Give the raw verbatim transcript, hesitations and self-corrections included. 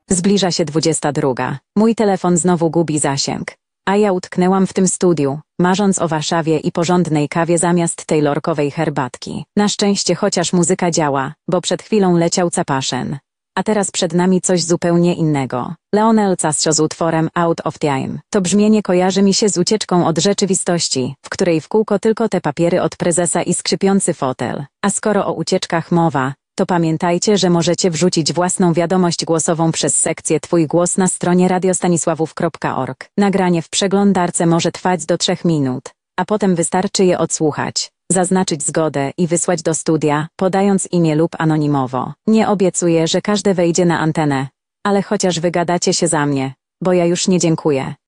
Zbliża się dwudziesta druga. Mój telefon znowu gubi zasięg. A ja utknęłam w tym studiu, marząc o Warszawie i porządnej kawie zamiast tej lorkowej herbatki. Na szczęście chociaż muzyka działa, bo przed chwilą leciał Capashen. A teraz przed nami coś zupełnie innego. Leonel Sascho z utworem Out of Time. To brzmienie kojarzy mi się z ucieczką od rzeczywistości, w której w kółko tylko te papiery od prezesa i skrzypiący fotel. A skoro o ucieczkach mowa, to pamiętajcie, że możecie wrzucić własną wiadomość głosową przez sekcję Twój głos na stronie radiostanisławów kropka org. Nagranie w przeglądarce może trwać do trzech minut, a potem wystarczy je odsłuchać, zaznaczyć zgodę i wysłać do studia, podając imię lub anonimowo. Nie obiecuję, że każde wejdzie na antenę, ale chociaż wygadacie się za mnie, bo ja już nie dziękuję.